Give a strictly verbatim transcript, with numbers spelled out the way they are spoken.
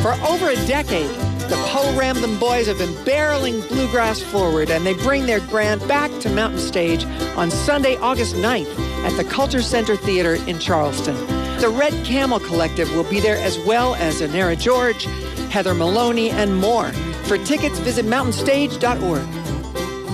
For over a decade, the Poe Ramblin' Boys have been barreling bluegrass forward, and they bring their brand back to Mountain Stage on Sunday, August ninth at the Culture Center Theater in Charleston. The Red Camel Collective will be there, as well as Anera George, Heather Maloney, and more. For tickets, visit mountain stage dot org.